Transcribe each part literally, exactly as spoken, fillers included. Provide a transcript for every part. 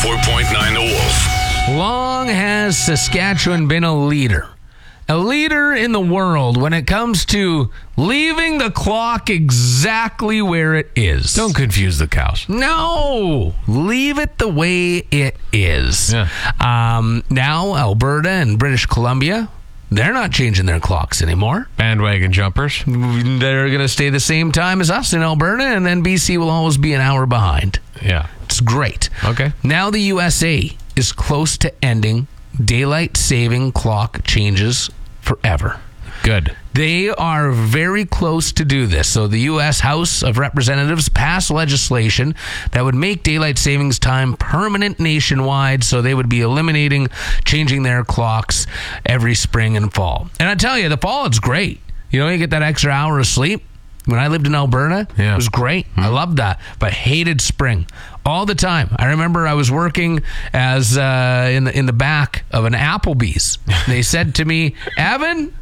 four point nine The Wolf. Long has Saskatchewan been a leader. A leader in the world when it comes to leaving the clock exactly where it is. Don't confuse the cows. No, leave it the way it is. Yeah. Um, now, Alberta and British Columbia, they're not changing their clocks anymore. Bandwagon jumpers. They're going to stay the same time as us in Alberta, and then B C will always be an hour behind. Yeah. It's great. Okay. Now the U S A is close to ending daylight saving clock changes forever. Good. They are very close to do this. So the U S House of Representatives passed legislation that would make daylight savings time permanent nationwide, so they would be eliminating changing their clocks every spring and fall. And I tell you, the fall, it's great. You know, you get that extra hour of sleep. When I lived in Alberta, yeah. it was great. Mm-hmm. I loved that, but hated spring all the time. I remember I was working as uh, in the in the back of an Applebee's. They said to me, "Evan,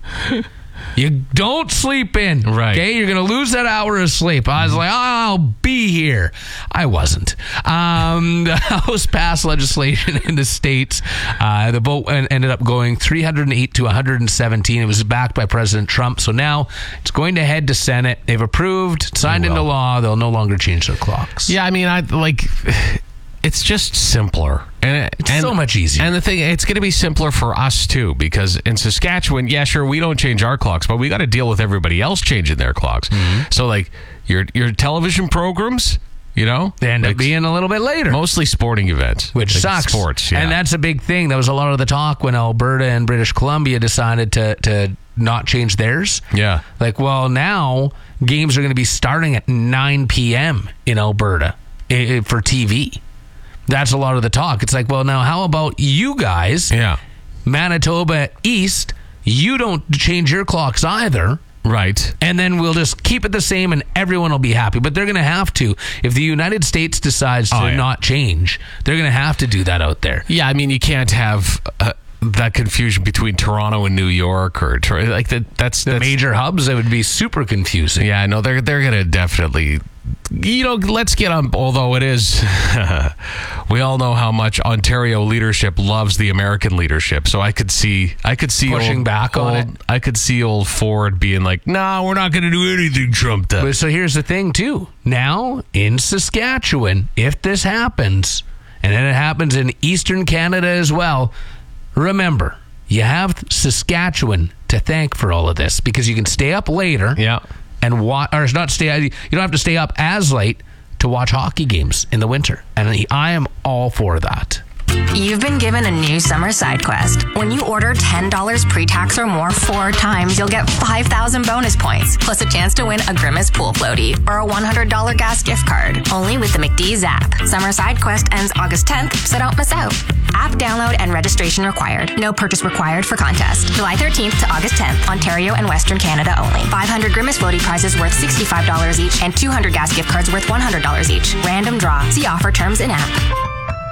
you don't sleep in. Right. Okay, you're going to lose that hour of sleep." I was like, oh, "I'll be here." I wasn't. Um, the House passed legislation in the states. Uh, the vote ended up going three hundred eight to one hundred seventeen. It was backed by President Trump. So now it's going to head to Senate. They've approved, signed Well. into law. They'll no longer change their clocks. Yeah, I mean, I like. It's just simpler. And, It's and, so much easier. And the thing, it's going to be simpler for us too, because in Saskatchewan, yeah, sure, we don't change our clocks, but we got to deal with everybody else changing their clocks. Mm-hmm. So, like your your television programs, you know, They end like, up being a little bit later. mostly sporting events, Which like sucks. Sports, yeah. And that's a big thing. That was a lot of the talk when Alberta and British Columbia decided to, to not change theirs. yeah, Like, well, now games are going to be starting at nine p.m. in Alberta i- i- for T V. That's a lot of the talk. It's like, well, now how about you guys, yeah, Manitoba East, you don't change your clocks either. right. And then we'll just keep it the same and everyone will be happy. But they're going to have to. If the United States decides to Oh, yeah. not change, they're going to have to do that out there. Yeah, I mean, you can't have uh, that confusion between Toronto and New York, or Tor- like that. That's The that's, major hubs, it would be super confusing. Yeah, no, they're they're gonna definitely, you know, let's get on. Although it is, we all know how much Ontario leadership loves the American leadership. So I could see, I could see Pushing old, back on old- it. I could see old Ford being like, "Nah, we're not gonna do anything Trump does." But so here's the thing, too. Now, in Saskatchewan, if this happens, and then it happens in Eastern Canada as well, remember, you have Saskatchewan to thank for all of this, because you can stay up later. Yeah. And watch, or not stay. You don't have to stay up as late to watch hockey games in the winter, and I am all for that. You've been given a new summer side quest. When you order ten dollars pre-tax or more four times, you'll get five thousand bonus points, plus a chance to win a Grimace pool floaty or a one hundred dollars gas gift card. Only with the McDee's app. Summer side quest ends August tenth, so don't miss out. App download and registration required. No purchase required for contest. July thirteenth to August tenth, Ontario and Western Canada only. five hundred Grimace floaty prizes worth sixty-five dollars each and two hundred gas gift cards worth one hundred dollars each. Random draw. See offer terms in app.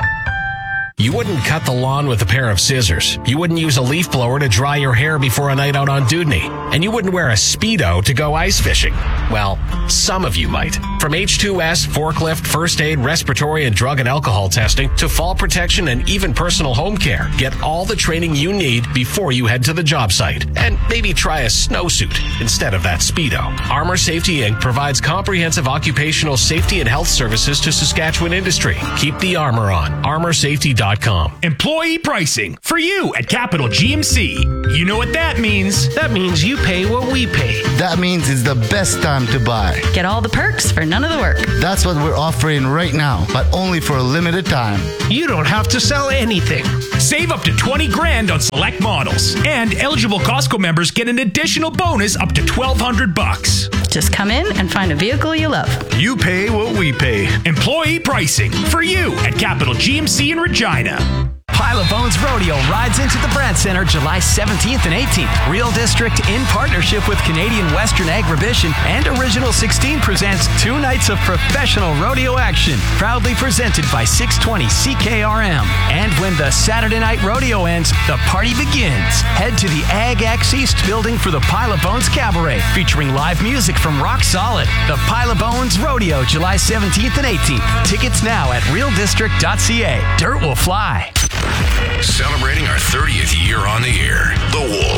You wouldn't cut the lawn with a pair of scissors. You wouldn't use a leaf blower to dry your hair before a night out on Dudney. And you wouldn't wear a Speedo to go ice fishing. Well, some of you might. From H two S, forklift, first aid, respiratory, and drug and alcohol testing to fall protection and even personal home care. Get all the training you need before you head to the job site. And maybe try a snowsuit instead of that Speedo. Armor Safety Incorporated provides comprehensive occupational safety and health services to Saskatchewan industry. Keep the armor on. armor safety dot com. Employee pricing for you at Capital G M C. You know what that means. That means you pay what we pay. That means it's the best time to buy. Get all the perks for none of the work. That's what we're offering right now, but only for a limited time. You don't have to sell anything. Save up to twenty grand on select models. And eligible Costco members get an additional bonus up to twelve hundred bucks. Just come in and find a vehicle you love. You pay what we pay. Employee pricing for you at Capital G M C in Regina. Pile of Bones Rodeo rides into the Brandt Center July seventeenth and eighteenth. Real District, in partnership with Canadian Western Agribition and Original sixteen, presents two nights of professional rodeo action, proudly presented by six twenty C K R M. And when the Saturday night rodeo ends, the party begins. Head to the Ag X East building for the Pile of Bones Cabaret, featuring live music from Rock Solid. The Pile of Bones Rodeo, July seventeenth and eighteenth. Tickets now at real district dot c a. Dirt will fly. Celebrating our thirtieth